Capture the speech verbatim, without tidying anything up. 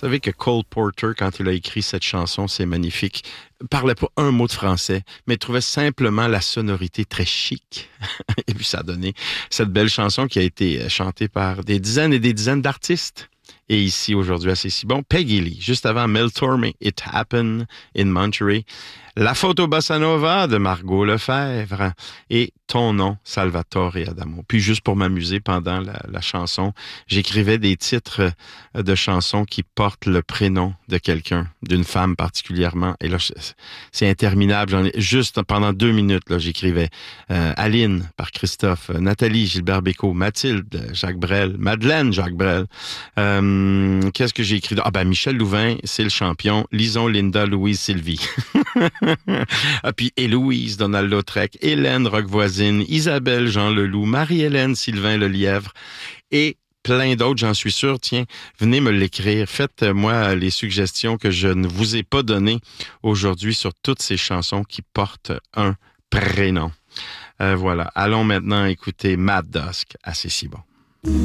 savez que Cole Porter, quand il a écrit cette chanson, c'est magnifique, parlait pas un mot de français, mais trouvait simplement la sonorité très chic. Et puis ça a donné cette belle chanson qui a été chantée par des dizaines et des dizaines d'artistes. Et ici, aujourd'hui, à C'est si bon, Peggy Lee, juste avant Mel Torme, It Happened in Monterey. La photo Bossa Nova de Margot Lefebvre et Ton nom, Salvatore Adamo. Puis juste pour m'amuser pendant la, la chanson, j'écrivais des titres de chansons qui portent le prénom de quelqu'un, d'une femme particulièrement. Et là, c'est interminable. J'en ai, juste pendant deux minutes, là, j'écrivais euh, Aline par Christophe, Nathalie, Gilbert Bécaud, Mathilde, Jacques Brel, Madeleine, Jacques Brel. Euh, qu'est-ce que j'ai écrit? Ah ben Michel Louvain, c'est le champion. Lison, Linda, Louise, Sylvie. Ah, puis Héloïse, Donald Lautrec, Hélène Roquevoisine, Isabelle Jean Leloup, Marie-Hélène Sylvain Lelièvre et plein d'autres, j'en suis sûr. Tiens, venez me l'écrire. Faites-moi les suggestions que je ne vous ai pas données aujourd'hui sur toutes ces chansons qui portent un prénom. Euh, voilà. Allons maintenant écouter Matt Dusk à C'est si bon.